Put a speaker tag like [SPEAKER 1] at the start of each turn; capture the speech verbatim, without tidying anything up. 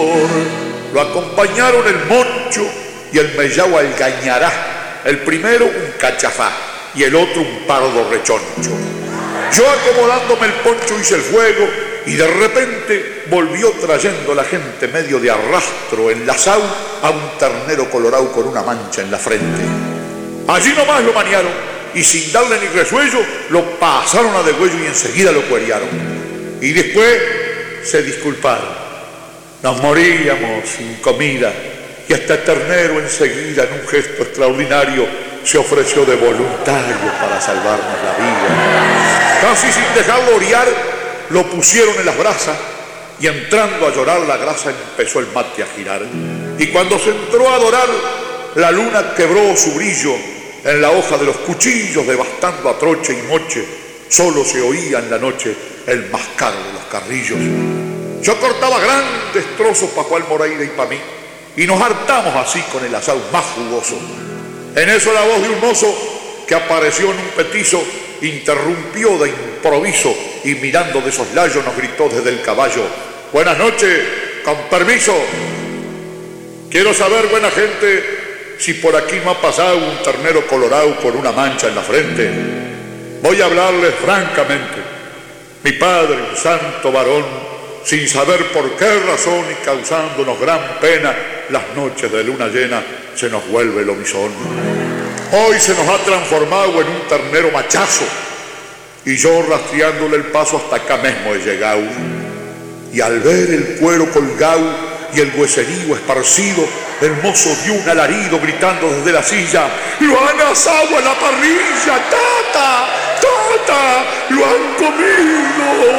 [SPEAKER 1] Lo acompañaron el Moncho y el Mellao Algañará, el primero un cachafá y el otro un pardo rechoncho. Yo acomodándome el poncho hice el fuego y de repente volvió trayendo la gente medio de arrastro enlazado a un ternero colorado con una mancha en la frente. Allí nomás lo maniaron y sin darle ni resuello lo pasaron a degüello y enseguida lo cueriaron. Y después se disculparon. Nos moríamos sin comida y este ternero enseguida en un gesto extraordinario se ofreció de voluntario para salvarnos la vida. Casi sin dejarlo orear, lo pusieron en las brasas y entrando a llorar la grasa empezó el mate a girar. Y cuando se entró a adorar, la luna quebró su brillo en la hoja de los cuchillos, devastando a troche y moche. Solo se oía en la noche el mascar de los carrillos. Yo cortaba grandes trozos para Juan Moreira y para mí, y nos hartamos así con el asado más jugoso. En eso la voz de un mozo que apareció en un petizo interrumpió de improviso y mirando de soslayo nos gritó desde el caballo: buenas noches, con permiso. Quiero saber, buena gente, si por aquí no ha pasado un ternero colorado con una mancha en la frente. Voy a hablarles francamente. Mi padre, un santo varón, sin saber por qué razón y causándonos gran pena, las noches de luna llena se nos vuelve lomizón. Hoy se nos ha transformado en un ternero machazo y yo rastreándole el paso hasta acá mismo he llegado. Y al ver el cuero colgado y el hueserío esparcido, el mozo dio un alarido gritando desde la silla: ¡lo han asado a la parrilla, tata! ¡Tata! ¡Lo han comido!